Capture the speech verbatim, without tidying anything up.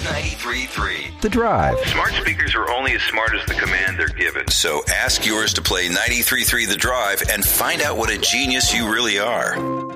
ninety-three point three. The Drive. Smart speakers are only as smart as the command they're given. So ask yours to play ninety-three point three The Drive and find out what a genius you really are.